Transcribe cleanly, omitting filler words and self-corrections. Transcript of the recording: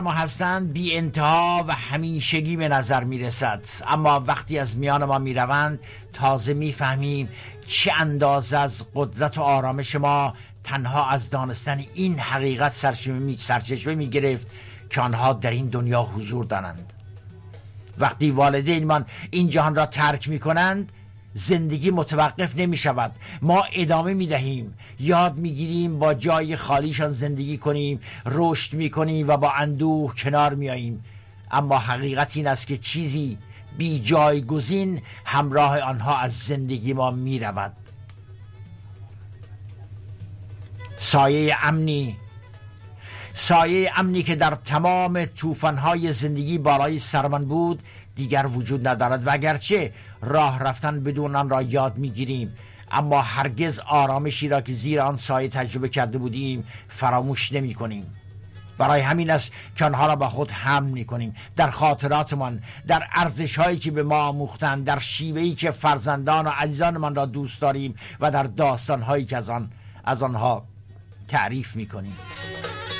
ما هستند بی انتها و همیشگی به نظر می رسد، اما وقتی از میان ما می روند تازه می فهمیم چه اندازه از قدرت و آرامش ما تنها از دانستن این حقیقت سرچشمه می گرفت که آنها در این دنیا حضور دارند. وقتی والدینمان این جهان را ترک می کنند زندگی متوقف نمی شود. ما ادامه می دهیم، یاد می گیریم با جای خالیشان زندگی کنیم، رشد می کنیم و با اندوه کنار می آییم. اما حقیقت این است که چیزی بی جایگزین همراه آنها از زندگی ما می رود. سایه امنی که در تمام طوفان‌های زندگی بالای سرمان بود دیگر وجود ندارد و اگرچه راه رفتن بدون آن را یاد می‌گیریم، اما هرگز آرامشی را که زیر آن سایه تجربه کرده بودیم فراموش نمی‌کنیم. برای همین است که آنها را با خود حمل می‌کنیم، در خاطراتمان، در ارزش‌هایی که به ما آموختند، در شیوهی که فرزندان و عزیزانمان را دوست داریم و در داستان‌هایی که از آنها تعریف می‌کنیم.